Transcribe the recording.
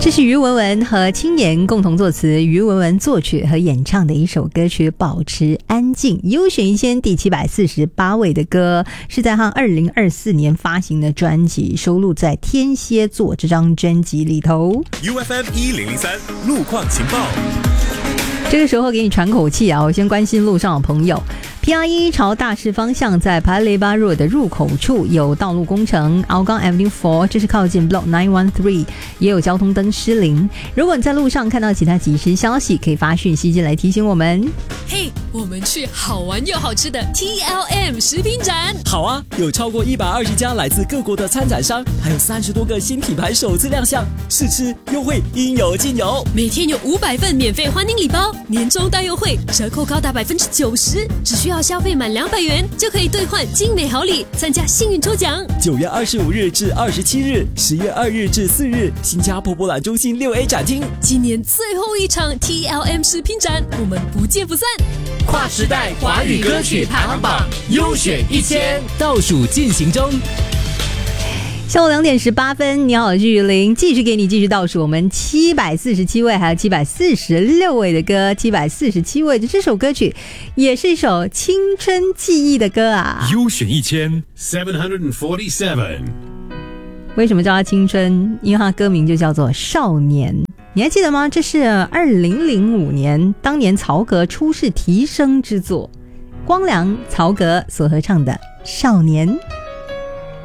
这是于文文和青岩共同作词，于文文作曲和演唱的一首歌曲《保持安静》，优选1000第748位的歌，是在他2024年发行的专辑，收录在《天蝎座》这张专辑里头。 UFM1003 路况情报， 这个时候给你喘口气啊！我先关心路上的朋友。PR1 朝大市方向，在 Paya Lebar Road 的入口处有道路工程 Hougang Avenue 4， 这是靠近 Block 913， 也有交通灯失灵。如果你在路上看到其他即时消息，可以发讯息进来提醒我们。 嘿，我们去好玩又好吃的 TLM 食品展。 好啊，有超过120家来自各国的参展商，还有30多个新品牌首次亮相，试吃优惠应有尽有。 每天有500份免费欢迎礼包，年终大优惠，折扣高达90%，只需要消费满200元就可以兑换精美好礼，参加幸运抽奖。 9月25日至27日，10月2日至4日，新加坡博览中心6A 展厅。 今年最后一场 TLM 食品展，我们不见不散。 跨时代华语歌曲排行榜优选1000倒数进行中。 下午2点18分，你好，我是玉玲，继续给你继续倒数我们747位还有746位的歌。747位的这首歌曲也是一首青春记忆的歌啊。 优选747。 为什么叫它青春？因为它歌名就叫做少年。你还记得吗？这是2005年当年曹格出世提升之作，光良、曹格所合唱的少年。